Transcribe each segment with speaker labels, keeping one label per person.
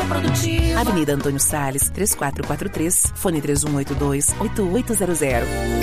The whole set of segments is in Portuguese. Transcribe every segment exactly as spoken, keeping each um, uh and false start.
Speaker 1: produtivo.
Speaker 2: Avenida Antônio Salles, três quatro quatro três, fone três um oito dois, oito oito zero zero.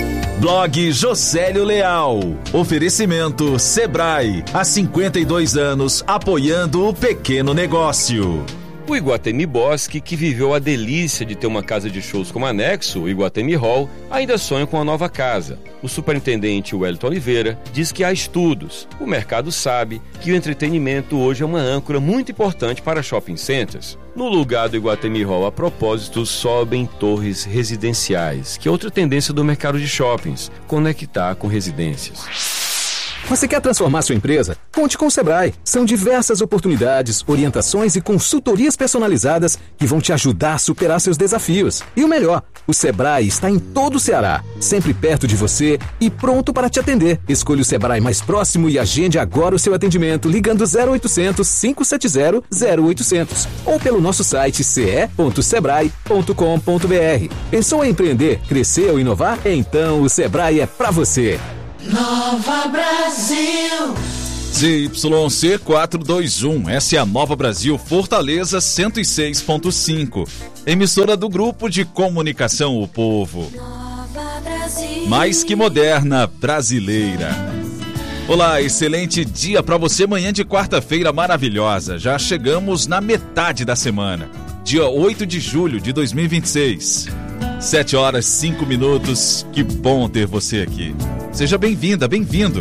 Speaker 3: Blog Josélio Leal. Oferecimento Sebrae. Há cinquenta e dois anos apoiando o pequeno negócio.
Speaker 4: O Iguatemi Bosque, que viveu a delícia de ter uma casa de shows como anexo, o Iguatemi Hall, ainda sonha com a nova casa. O superintendente Wellington Oliveira diz que há estudos. O mercado sabe que o entretenimento hoje é uma âncora muito importante para shopping centers. No lugar do Iguatemi Hall, a propósito, sobem torres residenciais, que é outra tendência do mercado de shoppings, conectar com residências.
Speaker 5: Você quer transformar sua empresa? Conte com o Sebrae. São diversas oportunidades, orientações e consultorias personalizadas que vão te ajudar a superar seus desafios. E o melhor, o Sebrae está em todo o Ceará, sempre perto de você e pronto para te atender. Escolha o Sebrae mais próximo e agende agora o seu atendimento ligando zero oitocentos, cinco sete zero, zero oitocentos ou pelo nosso site c e ponto sebrae ponto com ponto b r. Pensou em empreender, crescer ou inovar? Então o Sebrae é para você.
Speaker 1: Nova Brasil.
Speaker 3: Z Y C quatrocentos e vinte e um, essa é a Nova Brasil Fortaleza cento e seis ponto cinco. Emissora do Grupo de Comunicação O Povo.
Speaker 1: Nova Brasil.
Speaker 3: Mais que moderna, brasileira. Olá, excelente dia para você, manhã de quarta-feira maravilhosa. Já chegamos na metade da semana, dia oito de julho de dois mil e vinte e seis. sete horas e cinco minutos, que bom ter você aqui. Seja bem-vinda, bem-vindo.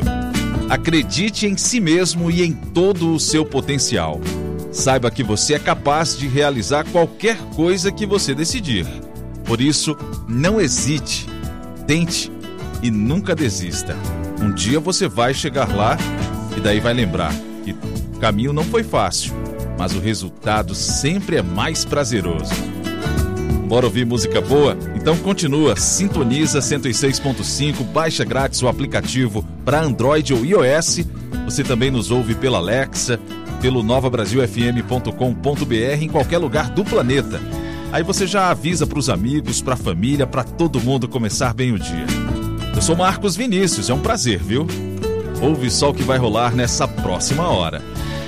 Speaker 3: Acredite em si mesmo e em todo o seu potencial. Saiba que você é capaz de realizar qualquer coisa que você decidir. Por isso, não hesite, tente e nunca desista. Um dia você vai chegar lá e daí vai lembrar que o caminho não foi fácil, mas o resultado sempre é mais prazeroso. Bora ouvir música boa? Então continua, sintoniza cento e seis ponto cinco, baixa grátis o aplicativo para Android ou iOS. Você também nos ouve pela Alexa, pelo nova brasil f m ponto com ponto b r em qualquer lugar do planeta. Aí você já avisa para os amigos, para a família, para todo mundo começar bem o dia. Eu sou Marcos Vinícius, é um prazer, viu? Ouve só o que vai rolar nessa próxima hora.